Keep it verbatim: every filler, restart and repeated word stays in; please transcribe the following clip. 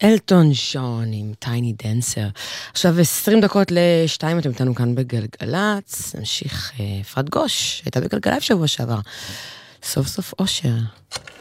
אלטון ג'ון עם טייני דנסר. עכשיו עשרים דקות לשתיים, אתם איתנו כאן בגלגלץ. נמשיך אפרת גוש, הייתה בגלגלייב שבוע שעבר. סוף סוף אושר.